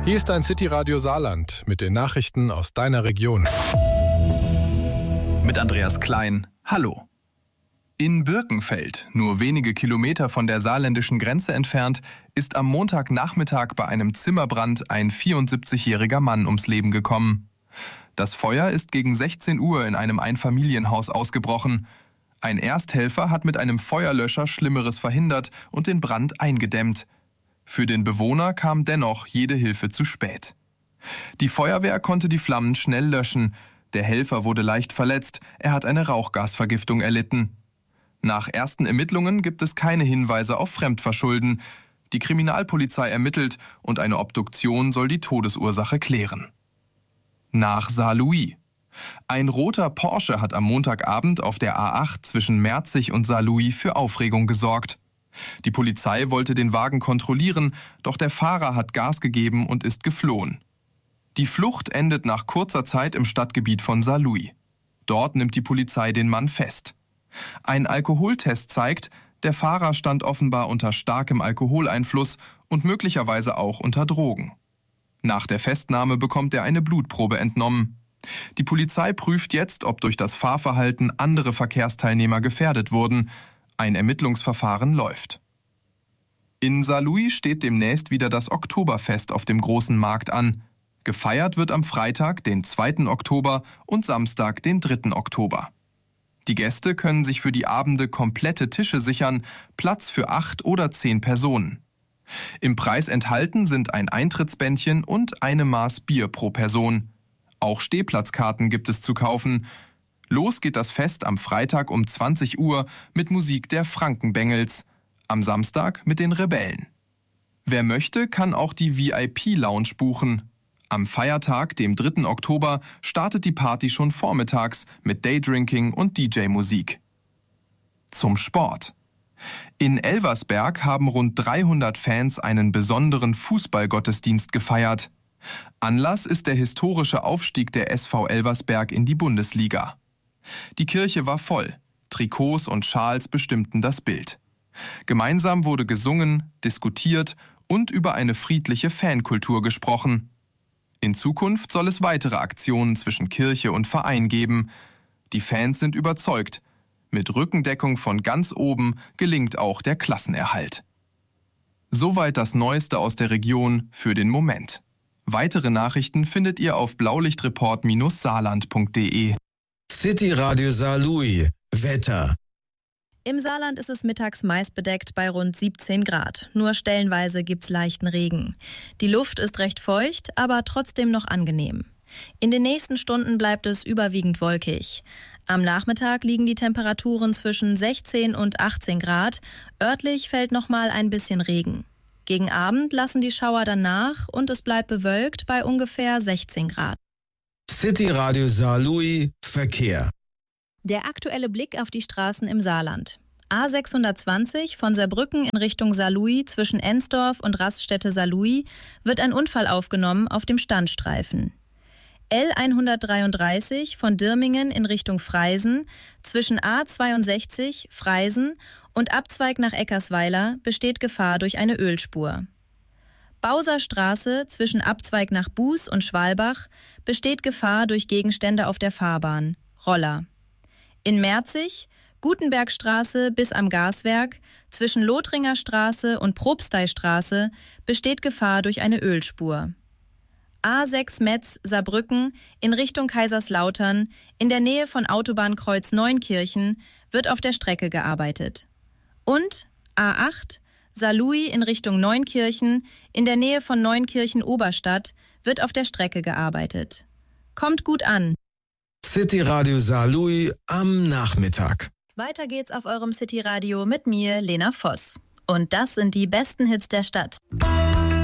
Hier ist ein City-Radio Saarland mit den Nachrichten aus deiner Region. Mit Andreas Klein. Hallo. In Birkenfeld, nur wenige Kilometer von der saarländischen Grenze entfernt, ist am Montagnachmittag bei einem Zimmerbrand ein 74-jähriger Mann ums Leben gekommen. Das Feuer ist gegen 16 Uhr in einem Einfamilienhaus ausgebrochen. Ein Ersthelfer hat mit einem Feuerlöscher Schlimmeres verhindert und den Brand eingedämmt. Für den Bewohner kam dennoch jede Hilfe zu spät. Die Feuerwehr konnte die Flammen schnell löschen. Der Helfer wurde leicht verletzt, er hat eine Rauchgasvergiftung erlitten. Nach ersten Ermittlungen gibt es keine Hinweise auf Fremdverschulden. Die Kriminalpolizei ermittelt und eine Obduktion soll die Todesursache klären. Nach Saarlouis. Ein roter Porsche hat am Montagabend auf der A8 zwischen Merzig und Saarlouis für Aufregung gesorgt. Die Polizei wollte den Wagen kontrollieren, doch der Fahrer hat Gas gegeben und ist geflohen. Die Flucht endet nach kurzer Zeit im Stadtgebiet von Saarlouis. Dort nimmt die Polizei den Mann fest. Ein Alkoholtest zeigt, der Fahrer stand offenbar unter starkem Alkoholeinfluss und möglicherweise auch unter Drogen. Nach der Festnahme bekommt er eine Blutprobe entnommen. Die Polizei prüft jetzt, ob durch das Fahrverhalten andere Verkehrsteilnehmer gefährdet wurden. Ein Ermittlungsverfahren läuft. In Saarlouis steht demnächst wieder das Oktoberfest auf dem großen Markt an. Gefeiert wird am Freitag, den 2. Oktober und Samstag, den 3. Oktober. Die Gäste können sich für die Abende komplette Tische sichern, Platz für 8 oder 10 Personen. Im Preis enthalten sind ein Eintrittsbändchen und eine Maß Bier pro Person. Auch Stehplatzkarten gibt es zu kaufen. Los geht das Fest am Freitag um 20 Uhr mit Musik der Frankenbengels, am Samstag mit den Rebellen. Wer möchte, kann auch die VIP-Lounge buchen. Am Feiertag, dem 3. Oktober, startet die Party schon vormittags mit Daydrinking und DJ-Musik. Zum Sport. In Elversberg haben rund 300 Fans einen besonderen Fußballgottesdienst gefeiert. Anlass ist der historische Aufstieg der SV Elversberg in die Bundesliga. Die Kirche war voll, Trikots und Schals bestimmten das Bild. Gemeinsam wurde gesungen, diskutiert und über eine friedliche Fankultur gesprochen. In Zukunft soll es weitere Aktionen zwischen Kirche und Verein geben. Die Fans sind überzeugt, mit Rückendeckung von ganz oben gelingt auch der Klassenerhalt. Soweit das Neueste aus der Region für den Moment. Weitere Nachrichten findet ihr auf blaulichtreport-saarland.de. City Radio Saarlouis. Wetter. Im Saarland ist es mittags meist bedeckt bei rund 17 Grad. Nur stellenweise gibt's leichten Regen. Die Luft ist recht feucht, aber trotzdem noch angenehm. In den nächsten Stunden bleibt es überwiegend wolkig. Am Nachmittag liegen die Temperaturen zwischen 16 und 18 Grad. Örtlich fällt nochmal ein bisschen Regen. Gegen Abend lassen die Schauer dann nach und es bleibt bewölkt bei ungefähr 16 Grad. City Radio Saarlouis. Verkehr. Der aktuelle Blick auf die Straßen im Saarland. A620 von Saarbrücken in Richtung Saarlouis zwischen Ensdorf und Raststätte Saarlouis wird ein Unfall aufgenommen auf dem Standstreifen. L133 von Dirmingen in Richtung Freisen zwischen A62 Freisen und Abzweig nach Eckersweiler besteht Gefahr durch eine Ölspur. Bauser Straße zwischen Abzweig nach Buß und Schwalbach besteht Gefahr durch Gegenstände auf der Fahrbahn, Roller. In Merzig, Gutenbergstraße bis am Gaswerk, zwischen Lothringer Straße und Propsteistraße besteht Gefahr durch eine Ölspur. A6 Metz Saarbrücken in Richtung Kaiserslautern in der Nähe von Autobahnkreuz Neunkirchen wird auf der Strecke gearbeitet. Und A8 Saarlouis in Richtung Neunkirchen in der Nähe von Neunkirchen Oberstadt wird auf der Strecke gearbeitet. Kommt gut an. City Radio Saarlouis am Nachmittag. Weiter geht's auf eurem City Radio mit mir, Lena Voss. Und das sind die besten Hits der Stadt.